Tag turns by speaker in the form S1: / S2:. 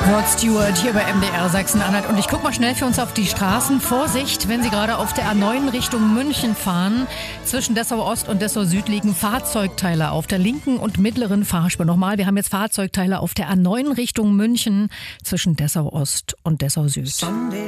S1: Rod Stewart hier bei MDR Sachsen-Anhalt. Und ich gucke mal schnell für uns auf die Straßen. Vorsicht, wenn Sie gerade auf der A9 Richtung München fahren. Zwischen Dessau Ost und Dessau Süd liegen Fahrzeugteile auf der linken und mittleren Fahrspur. Nochmal, wir haben jetzt Fahrzeugteile auf der A9 Richtung München zwischen Dessau Ost und Dessau Süd.